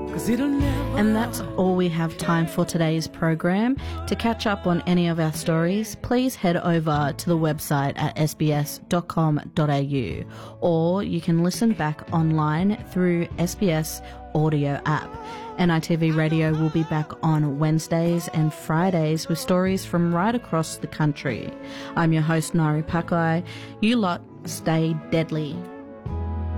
And that's all we have time for today's program. To catch up on any of our stories, please head over to the website at sbs.com.au, or you can listen back online through SBS audio app. NITV Radio will be back on Wednesdays and Fridays with stories from right across the country. I'm your host, Nari Pakai. You lot stay deadly.